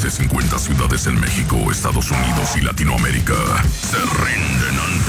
de 50 ciudades en México, Estados Unidos y Latinoamérica se rinden ante